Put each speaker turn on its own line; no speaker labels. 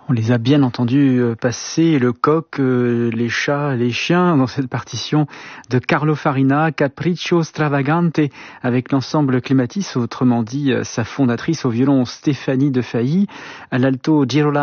On les a bien entendu passer, le coq, les chats, les chiens, dans cette partition de Carlo Farina, Capriccio Stravagante, avec l'ensemble Clematis, autrement dit sa fondatrice au violon Stéphanie de Failly, à l'alto Girolamo